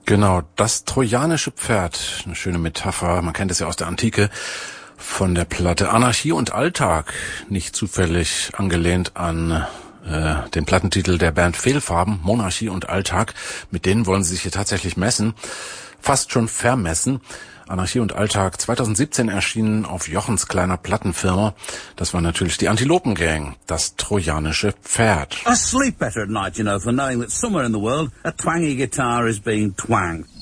Genau, das trojanische Pferd, eine schöne Metapher, man kennt es ja aus der Antike, von der Platte Anarchie und Alltag, nicht zufällig angelehnt an den Plattentitel der Band Fehlfarben, Monarchie und Alltag. Mit denen wollen sie sich hier tatsächlich messen, fast schon vermessen. Anarchie und Alltag 2017 erschienen auf Jochens kleiner Plattenfirma. Das war natürlich die Antilopen Gang, das trojanische Pferd. I sleep better at night, you know, for knowing that somewhere in the world a twangy guitar is being twanged.